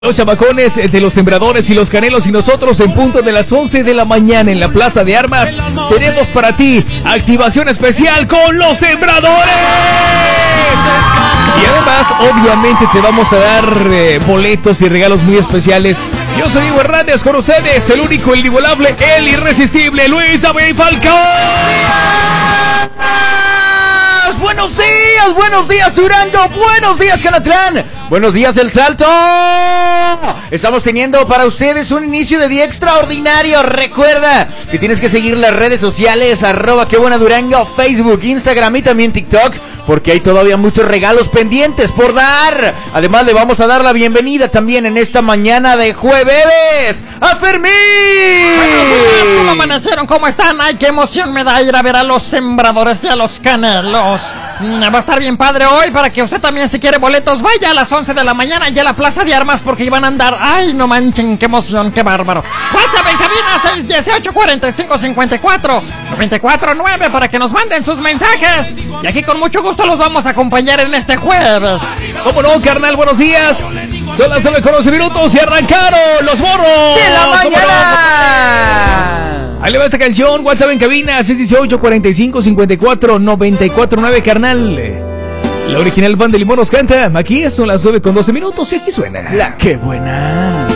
Los chamacones de los Sembradores y los Canelos y nosotros en punto de las 11 de la mañana en la Plaza de Armas tenemos para ti activación especial con los Sembradores. Y además, obviamente te vamos a dar boletos y regalos muy especiales. Yo soy Diego Hernández, con ustedes el único, el inigualable, el irresistible Luis Abel Falcón. Buenos días Durango, buenos días Canatlán, buenos días El Salto. Estamos teniendo para ustedes un inicio de día extraordinario. Recuerda que tienes que seguir las redes sociales @quebuenadurango, Facebook, Instagram y también TikTok, porque hay todavía muchos regalos pendientes por dar. Además le vamos a dar la bienvenida también en esta mañana de jueves a Fermín. Buenos días, ¿cómo amanecieron? ¿Cómo están? Ay, qué emoción me da ir a ver a los Sembradores y a los Canelos. Va a estar bien padre hoy. Para que usted también, si quiere boletos, vaya a las 11 de la mañana ya a la Plaza de Armas, porque iban a andar. Ay, no manchen, qué emoción, qué bárbaro. WhatsApp en cabina 618-4554-949 para que nos manden sus mensajes. Y aquí con mucho gusto los vamos a acompañar en este jueves. ¿Cómo no, carnal? Buenos días. Son las 9:11 minutos y arrancaron los morros de la mañana. Ahí le va esta canción. WhatsApp en cabina 618-4554-949, carnal. La original banda de Limón nos canta. Aquí son las 9:12 minutos y aquí suena La que buena.